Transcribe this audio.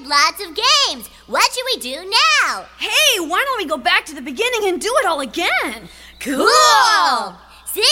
played lots of games. What should we do now? Hey, why don't we go back to the beginning and do it all again? Cool!